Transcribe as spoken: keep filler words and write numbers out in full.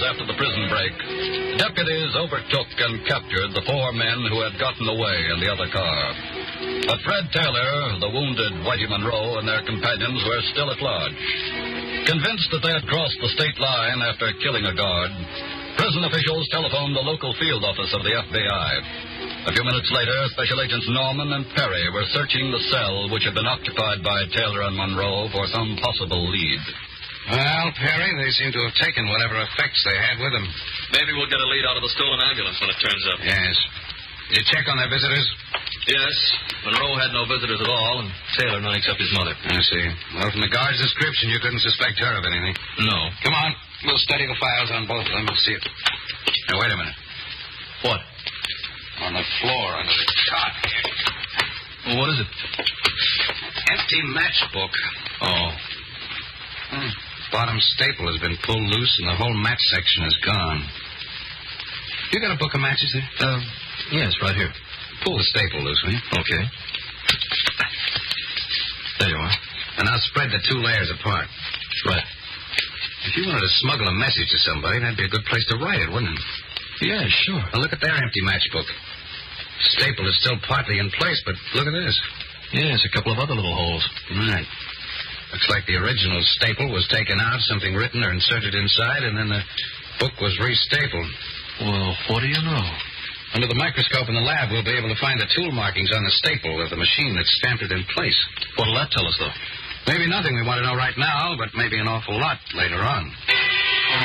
after the prison break, deputies overtook and captured the four men who had gotten away in the other car. But Fred Taylor, the wounded Whitey Monroe, and their companions were still at large. Convinced that they had crossed the state line after killing a guard, prison officials telephoned the local field office of the F B I. A few minutes later, Special Agents Norman and Perry were searching the cell which had been occupied by Taylor and Monroe for some possible lead. Well, Perry, they seem to have taken whatever effects they had with them. Maybe we'll get a lead out of the stolen ambulance when it turns up. Yes. Did you check on their visitors? Yes. Monroe had no visitors at all, and Taylor none except his mother. I see. Well, from the guard's description, you couldn't suspect her of anything. No. Come on. We'll study the files on both of them and see it. Now, wait a minute. What? On the floor under the cot here. Well, what is it? Empty matchbook. Oh. Hmm. Bottom staple has been pulled loose, and the whole match section is gone. You got a book of matches there? Uh, yes, right here. Pull the staple loose, will you? Okay. There you are. And now spread the two layers apart. Right. If you wanted to smuggle a message to somebody, that'd be a good place to write it, wouldn't it? Yeah, sure. Now look at their empty matchbook. Staple is still partly in place, but look at this. Yes, a couple of other little holes. Right. Looks like the original staple was taken out, something written or inserted inside, and then the book was restapled. Well, what do you know? Under the microscope in the lab, we'll be able to find the tool markings on the staple of the machine that stamped it in place. What'll that tell us, though? Maybe nothing we want to know right now, but maybe an awful lot later on.